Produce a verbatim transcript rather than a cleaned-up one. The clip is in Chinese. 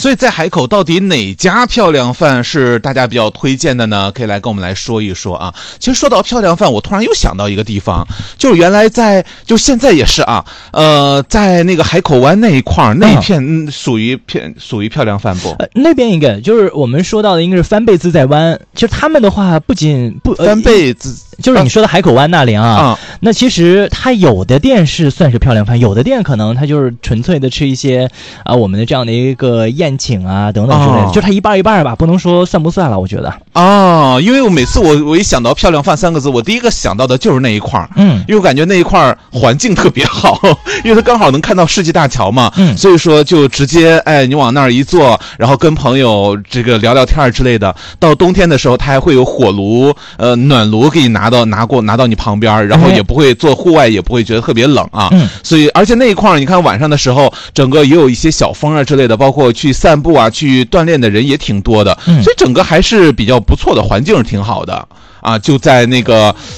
所以在海口到底哪家漂亮饭是大家比较推荐的呢？可以来跟我们来说一说啊。其实说到漂亮饭，我突然又想到一个地方，就是原来在就现在也是啊，呃，在那个海口湾那一块那一片、嗯、属于片属于漂亮饭不？ 呃，那边应该就是我们说到的应该是翻倍自在湾。其实他们的话不仅不、呃、 翻倍自。 就是你说的海口湾那里啊、啊，那其实它有的店是算是漂亮饭，有的店可能它就是纯粹的吃一些啊我们的这样的一个宴请啊等等之类的，哦、就它一半一半吧，不能说算不算了，我觉得。 哦，因为我每次我我一想到漂亮饭三个字，我第一个想到的就是那一块儿， 嗯， 因为我感觉那一块儿环境特别好，因为它刚好能看到世纪大桥嘛， 嗯， 所以说就直接哎你往那儿一坐，然后跟朋友这个聊聊天之类的。到冬天的时候，它还会有火炉呃暖炉给你拿到拿过拿到你旁边，然后也不会做户外，也不会觉得特别冷啊。 嗯， 所以而且那一块儿，你看晚上的时候，整个也有一些小风啊之类的，包括去散步啊、去锻炼的人也挺多的， 嗯， 所以整个还是比较不错的，环境是挺好的啊。就在那个